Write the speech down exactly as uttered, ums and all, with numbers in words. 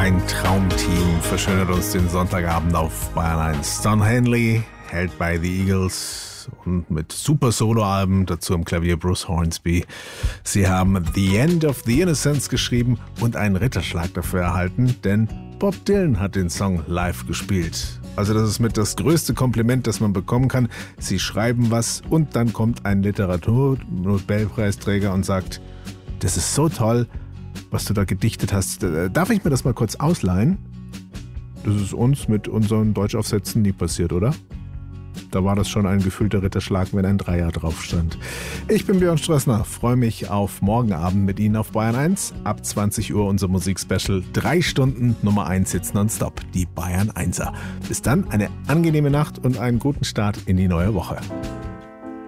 Ein Traumteam verschönert uns den Sonntagabend auf Bayern eins. Don Henley, Held by the Eagles und mit super Soloalben, dazu im Klavier Bruce Hornsby. Sie haben The End of the Innocents geschrieben und einen Ritterschlag dafür erhalten, denn Bob Dylan hat den Song live gespielt. Also das ist mit das größte Kompliment, das man bekommen kann. Sie schreiben was und dann kommt ein Literatur-Nobelpreisträger und sagt, das ist so toll, was du da gedichtet hast. Darf ich mir das mal kurz ausleihen? Das ist uns mit unseren Deutschaufsätzen nie passiert, oder? Da war das schon ein gefühlter Ritterschlag, wenn ein Dreier drauf stand. Ich bin Björn Strössner, freue mich auf morgen Abend mit Ihnen auf Bayern eins. Ab zwanzig Uhr unser Musikspecial. Drei Stunden Nummer eins jetzt nonstop, die Bayern Einser. Bis dann eine angenehme Nacht und einen guten Start in die neue Woche.